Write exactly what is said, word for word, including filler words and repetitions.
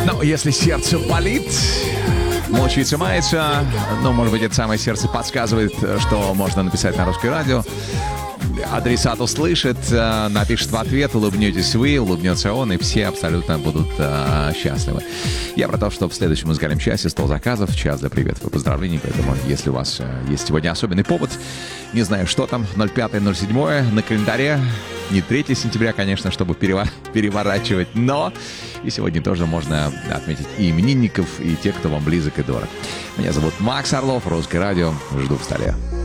Но если сердце болит, мучается, мается, ну, может быть, это самое сердце подсказывает, что можно написать на Русское радио. Адресат услышит, напишет в ответ, улыбнетесь вы, улыбнется он, и все абсолютно будут а, счастливы. Я про то, что в следующем музыкальном часе сто заказов, час для приветов и поздравлений, поэтому если у вас есть сегодня особенный повод, не знаю, что там, ноль пятое ноль седьмое на календаре, не третье сентября, конечно, чтобы перево- переворачивать, но и сегодня тоже можно отметить и именинников, и тех, кто вам близок и дорог. Меня зовут Макс Орлов, Русское радио, жду в столе.